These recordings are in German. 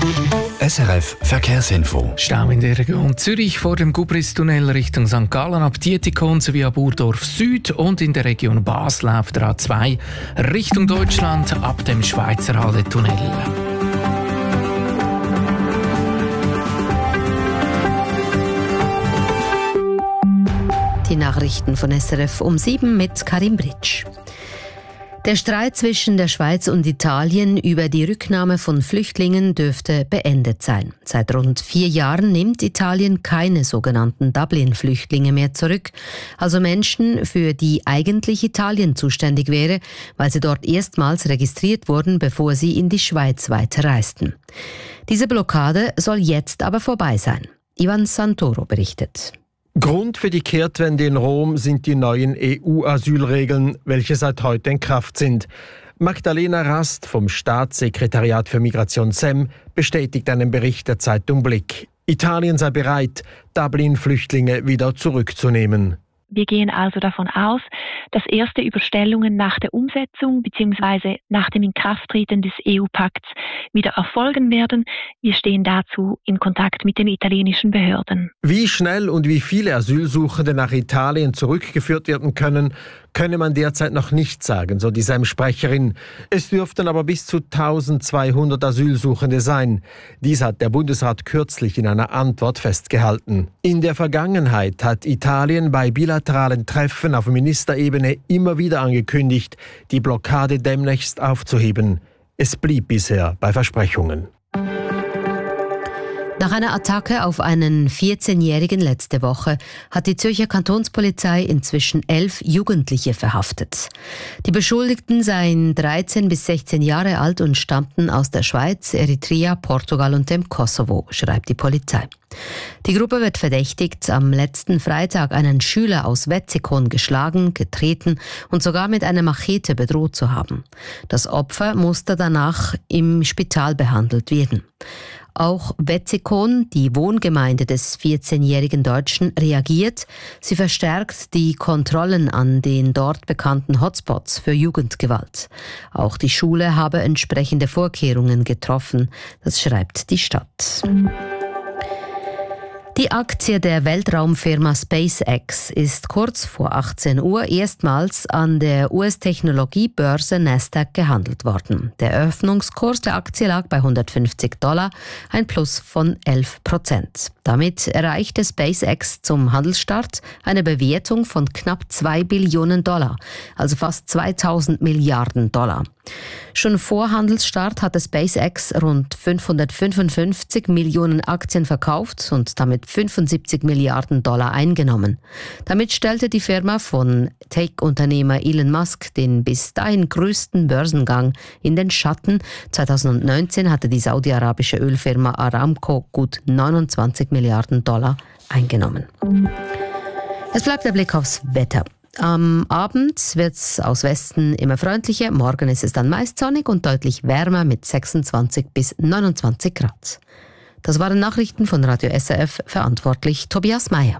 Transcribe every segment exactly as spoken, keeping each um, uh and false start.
S R F Verkehrsinfo. Stau in der Region Zürich vor dem Gubristunnel Richtung Sankt Gallen ab Dietikon sowie ab Urdorf Süd und in der Region Basel auf der A zwei Richtung Deutschland ab dem Schweizerhalde-Tunnel. Die Nachrichten von S R F um sieben mit Karim Britsch. Der Streit zwischen der Schweiz und Italien über die Rücknahme von Flüchtlingen dürfte beendet sein. Seit rund vier Jahren nimmt Italien keine sogenannten Dublin-Flüchtlinge mehr zurück, also Menschen, für die eigentlich Italien zuständig wäre, weil sie dort erstmals registriert wurden, bevor sie in die Schweiz weiterreisten. Diese Blockade soll jetzt aber vorbei sein. Ivan Santoro berichtet. Grund für die Kehrtwende in Rom sind die neuen E U-Asylregeln, welche seit heute in Kraft sind. Magdalena Rast vom Staatssekretariat für Migration S E M bestätigt einen Bericht der Zeitung Blick. Italien sei bereit, Dublin-Flüchtlinge wieder zurückzunehmen. Wir gehen also davon aus, dass erste Überstellungen nach der Umsetzung bzw. nach dem Inkrafttreten des E U-Pakts wieder erfolgen werden. Wir stehen dazu in Kontakt mit den italienischen Behörden. Wie schnell und wie viele Asylsuchende nach Italien zurückgeführt werden können, könne man derzeit noch nicht sagen, so die S E M-Sprecherin. Es dürften aber bis zu eintausendzweihundert Asylsuchende sein. Dies hat der Bundesrat kürzlich in einer Antwort festgehalten. In der Vergangenheit hat Italien bei bilateralen Treffen auf Ministerebene immer wieder angekündigt, die Blockade demnächst aufzuheben. Es blieb bisher bei Versprechungen. Nach einer Attacke auf einen vierzehnjährigen letzte Woche hat die Zürcher Kantonspolizei inzwischen elf Jugendliche verhaftet. Die Beschuldigten seien dreizehn bis sechzehn Jahre alt und stammten aus der Schweiz, Eritrea, Portugal und dem Kosovo, schreibt die Polizei. Die Gruppe wird verdächtigt, am letzten Freitag einen Schüler aus Wetzikon geschlagen, getreten und sogar mit einer Machete bedroht zu haben. Das Opfer musste danach im Spital behandelt werden. Auch Wetzikon, die Wohngemeinde des vierzehnjährigen Deutschen, reagiert. Sie verstärkt die Kontrollen an den dort bekannten Hotspots für Jugendgewalt. Auch die Schule habe entsprechende Vorkehrungen getroffen, das schreibt die Stadt. Die Aktie der Weltraumfirma SpaceX ist kurz vor achtzehn Uhr erstmals an der U S-Technologiebörse Nasdaq gehandelt worden. Der Eröffnungskurs der Aktie lag bei hundertfünfzig Dollar, ein Plus von elf Prozent. Damit erreichte SpaceX zum Handelsstart eine Bewertung von knapp zwei Billionen Dollar, also fast zweitausend Milliarden Dollar. Schon vor Handelsstart hatte SpaceX rund fünfhundertfünfundfünfzig Millionen Aktien verkauft und damit fünfundsiebzig Milliarden Dollar eingenommen. Damit stellte die Firma von Tech-Unternehmer Elon Musk den bis dahin größten Börsengang in den Schatten. zweitausendneunzehn hatte die saudi-arabische Ölfirma Aramco gut neunundzwanzig Milliarden Dollar eingenommen. Es bleibt der Blick aufs Wetter. Am Abend wird es aus Westen immer freundlicher, morgen ist es dann meist sonnig und deutlich wärmer mit sechsundzwanzig bis neunundzwanzig Grad. Das waren Nachrichten von Radio S R F, verantwortlich Tobias Meyer.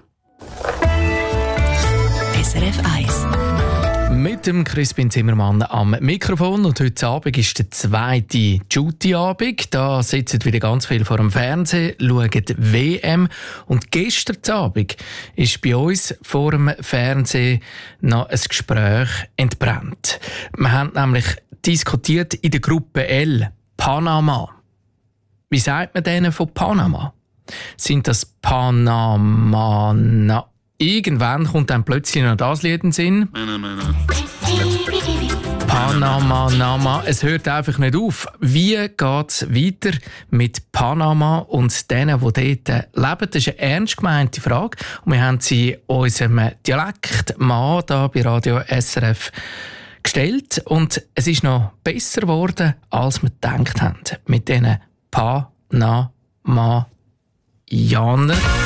S R F eins. Mit dem Crispin Zimmermann am Mikrofon und heute Abend ist der zweite Duty-Abend. Da sitzen wieder ganz viele vor dem Fernsehen, schauen W M. Und gestern Abend ist bei uns vor dem Fernsehen noch ein Gespräch entbrannt. Wir haben nämlich diskutiert in der Gruppe L, Panama. Wie sagt man denen von Panama? Sind das Panama... Na, irgendwann kommt dann plötzlich noch das Lied in den Sinn. Panama, Nama. Es hört einfach nicht auf. Wie geht es weiter mit Panama und denen, die dort leben? Das ist eine ernst gemeinte Frage. Und wir haben sie unserem Dialektmann hier bei Radio S R F gestellt. Und es ist noch besser geworden, als wir gedacht haben. Mit diesen Panama-Janern.